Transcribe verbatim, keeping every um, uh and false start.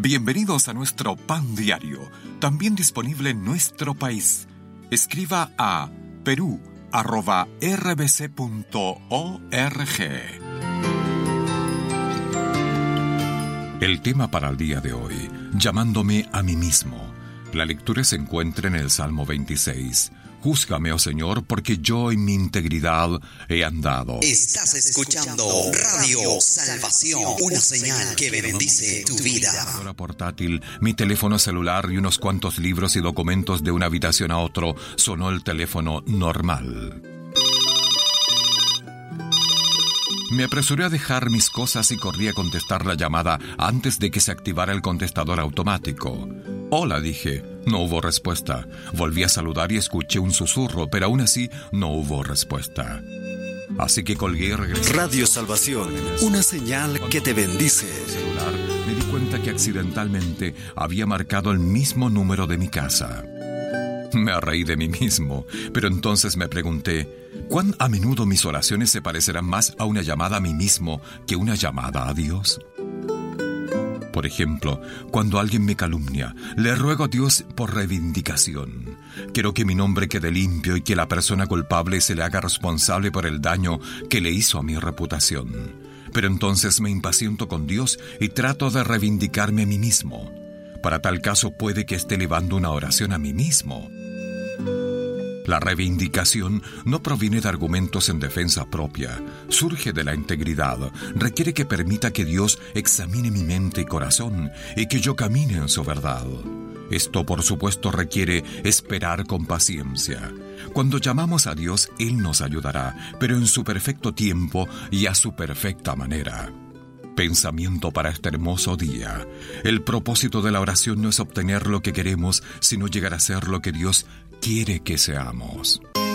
Bienvenidos a nuestro Pan Diario, también disponible en nuestro país. Escriba a perú arroba r b c punto org. El tema para el día de hoy, llamándome a mí mismo. La lectura se encuentra en el Salmo veintiséis. Júzgame, oh Señor, porque yo en mi integridad he andado. Estás escuchando Radio Salvación, una señal que bendice tu vida. Mi portátil, mi teléfono celular y unos cuantos libros y documentos de una habitación a otro, sonó el teléfono normal. Me apresuré a dejar mis cosas y corrí a contestar la llamada antes de que se activara el contestador automático. Hola, dije. No hubo respuesta. Volví a saludar y escuché un susurro, pero aún así no hubo respuesta. Así que colgué y regresé. Radio Salvación, una señal que te bendice. Celular, me di cuenta que accidentalmente había marcado el mismo número de mi casa. Me reí de mí mismo, pero entonces me pregunté, ¿cuán a menudo mis oraciones se parecerán más a una llamada a mí mismo que una llamada a Dios? Por ejemplo, cuando alguien me calumnia, le ruego a Dios por reivindicación. Quiero que mi nombre quede limpio y que la persona culpable se le haga responsable por el daño que le hizo a mi reputación. Pero entonces me impaciento con Dios y trato de reivindicarme a mí mismo. Para tal caso puede que esté elevando una oración a mí mismo. La reivindicación no proviene de argumentos en defensa propia, surge de la integridad, requiere que permita que Dios examine mi mente y corazón y que yo camine en su verdad. Esto, por supuesto, requiere esperar con paciencia. Cuando llamamos a Dios, Él nos ayudará, pero en su perfecto tiempo y a su perfecta manera. Pensamiento para este hermoso día. El propósito de la oración no es obtener lo que queremos, sino llegar a ser lo que Dios quiere que seamos.